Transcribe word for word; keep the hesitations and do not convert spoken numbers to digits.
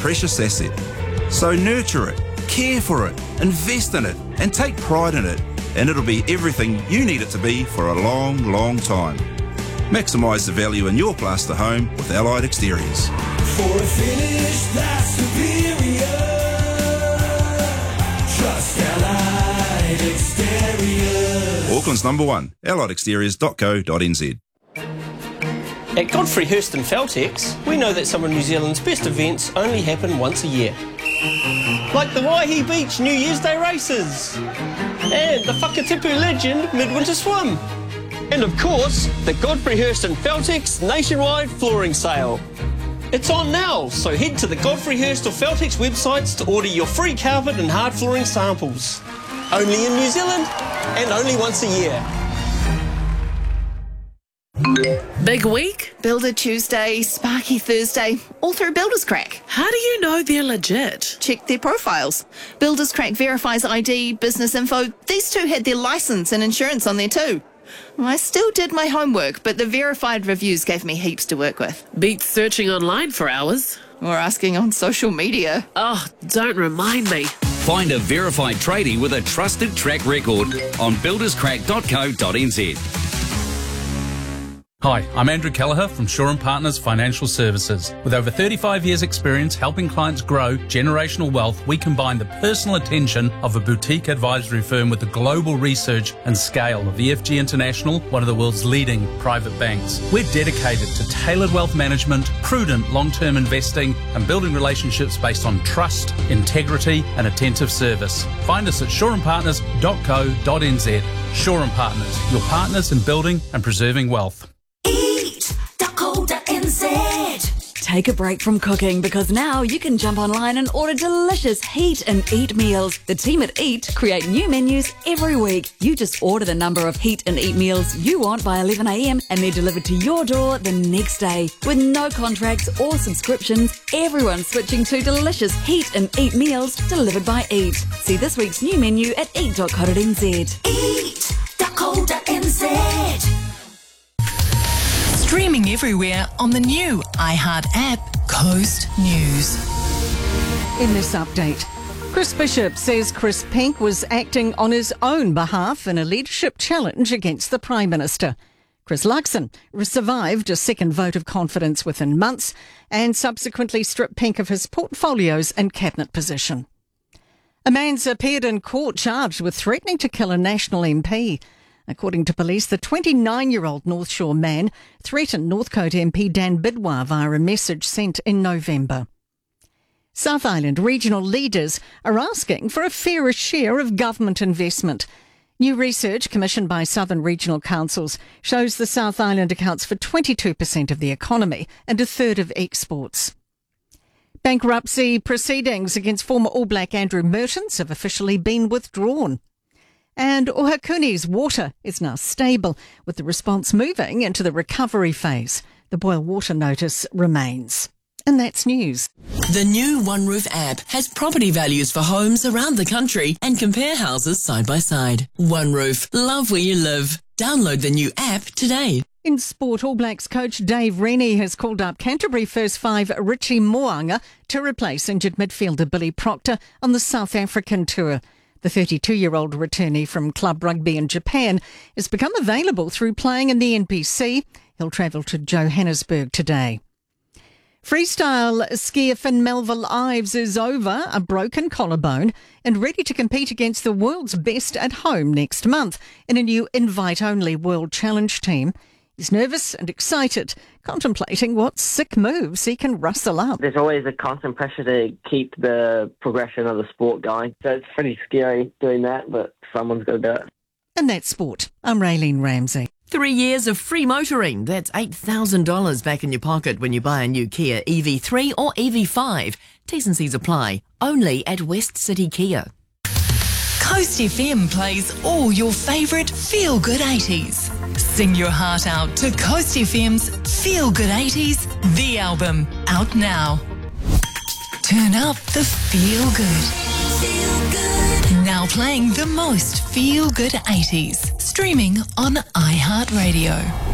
precious asset. So nurture it, care for it, invest in it, and take pride in it, and it'll be everything you need it to be for a long, long time. Maximise the value in your plaster home with Allied Exteriors. For a finish that's superior, trust Allied Exteriors. Auckland's number one, allied exteriors dot co dot n z. At Godfrey Hirst and Feltex, we know that some of New Zealand's best events only happen once a year. Like the Waihi Beach New Year's Day races, and the Whakatipu Legend Midwinter Swim. And of course, the Godfrey Hirst and Feltex nationwide flooring sale. It's on now, so head to the Godfrey Hirst or Feltex websites to order your free carpet and hard flooring samples. Only in New Zealand, and only once a year. Big week? Builder Tuesday, Sparky Thursday, all through Builders Crack. How do you know they're legit? Check their profiles. Builders Crack verifies I D, business info. These two had their licence and insurance on there too. I still did my homework, but the verified reviews gave me heaps to work with. Beats searching online for hours. Or asking on social media. Oh, don't remind me. Find a verified tradie with a trusted track record on builders crack dot co dot n z. Hi, I'm Andrew Kelleher from Shaw and Partners Financial Services. With over thirty-five years experience helping clients grow generational wealth, we combine the personal attention of a boutique advisory firm with the global research and scale of E F G International, one of the world's leading private banks. We're dedicated to tailored wealth management, prudent long-term investing, and building relationships based on trust, integrity, and attentive service. Find us at shaw and partners dot co dot n z. Shaw and Partners, your partners in building and preserving wealth. Take a break from cooking because now you can jump online and order delicious Heat and Eat meals. The team at Eat create new menus every week. You just order the number of Heat and Eat meals you want by eleven a m and they're delivered to your door the next day. With no contracts or subscriptions, everyone's switching to delicious Heat and Eat meals delivered by Eat. See this week's new menu at eat dot co dot n z. eat dot co dot n z. Streaming everywhere on the new iHeart app, Coast News. In this update, Chris Bishop says Chris Penk was acting on his own behalf in a leadership challenge against the Prime Minister. Chris Luxon survived a second vote of confidence within months and subsequently stripped Penk of his portfolios and cabinet position. A man's appeared in court charged with threatening to kill a National M P. According to police, the twenty-nine-year-old North Shore man threatened Northcote M P Dan Bidwar via a message sent in November. South Island regional leaders are asking for a fairer share of government investment. New research commissioned by Southern Regional Councils shows the South Island accounts for twenty-two percent of the economy and a third of exports. Bankruptcy proceedings against former All Black Andrew Mertens have officially been withdrawn. And Ohakuni's water is now stable, with the response moving into the recovery phase. The boil water notice remains. And that's news. The new OneRoof app has property values for homes around the country and compare houses side by side. OneRoof, love where you live. Download the new app today. In sport, All Blacks coach Dave Rennie has called up Canterbury first five Richie Mo'unga to replace injured midfielder Billy Proctor on the South African tour. The thirty-two-year-old returnee from club rugby in Japan has become available through playing in the N P C. He'll travel to Johannesburg today. Freestyle skier Finn Melville Ives is over a broken collarbone and ready to compete against the world's best at home next month in a new invite-only World Challenge team. He's nervous and excited, contemplating what sick moves he can rustle up. There's always a constant pressure to keep the progression of the sport going. So it's pretty scary doing that, but someone's got to do it. And that's sport. I'm Raylene Ramsey. Three years of free motoring. That's eight thousand dollars back in your pocket when you buy a new Kia E V three or E V five. T's and C's apply. Only at West City Kia. Coast F M plays all your favourite feel-good eighties. Sing your heart out to Coast F M's Feel Good eighties, the album, out now. Turn up the feel good. Feel good. Now playing the most feel good eighties. Streaming on iHeartRadio.